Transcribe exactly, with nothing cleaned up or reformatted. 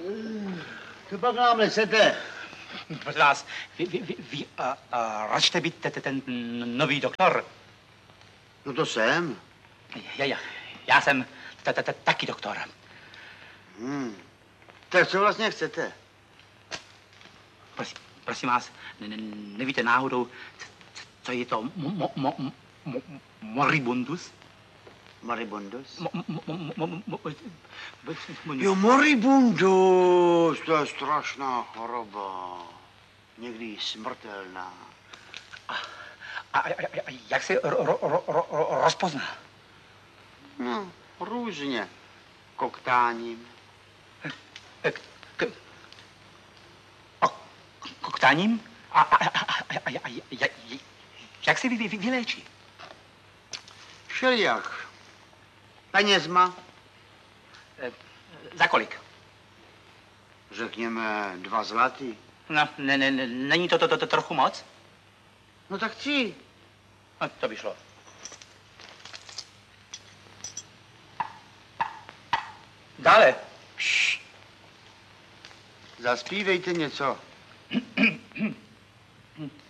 To pak nám nesete. Prosím vás, vy, vy, vy, vy uh, uh, račte být te, te, ten nový doktor? No to jsem. Já, já, já jsem ta, ta, ta, taky doktor. Hmm. Tak co vlastně chcete? Prosím, prosím vás, ne, ne, nevíte náhodou, co je to mo, mo, mo, mo, moribundus? Moribundus? Mo, mo, mo, mo, mo, mo, jo, moribundus, to je strašná choroba. Někdy smrtelná. A, a, a, a jak se ro, ro, ro, ro, rozpozná? No, různě. Koktáním. K, k, a, koktáním? A, a, a, a, a, a, a jak se vy, vy, vyléčí? Všelijak. Penězma. E, za kolik? Řekněme dva zlatý. No, ne, ne, ne, není to, to, to, to trochu moc? No tak tři. No, to by šlo. Dále. Šš. Zaspívejte něco.